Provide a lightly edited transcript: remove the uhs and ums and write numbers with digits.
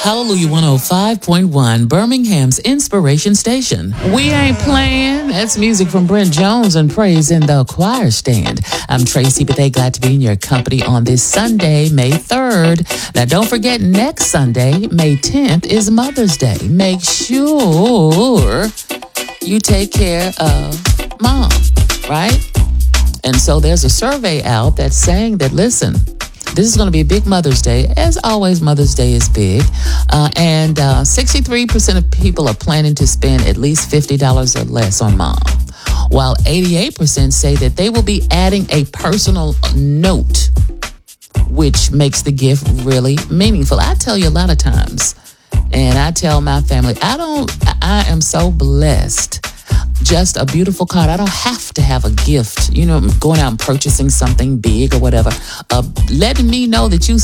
Hallelujah 105.1, Birmingham's Inspiration Station. We ain't playing. That's music from Brent Jones and Praise in the Choir Stand. I'm Tracy Bethea, glad to be in your company on this Sunday, May 3rd. Now, don't forget, next Sunday, May 10th, is Mother's Day. Make sure you take care of Mom, right? And so there's a survey out that's saying that, listen, this is going to be a big Mother's Day. As always, Mother's Day is big. And 63% of people are planning to spend at least $50 or less on Mom, while 88% say that they will be adding a personal note, which makes the gift really meaningful. I tell you a lot of times, and I tell my family, I am so blessed. Just a beautiful card. I don't have to have a gift, going out and purchasing something big or whatever. Letting me know that you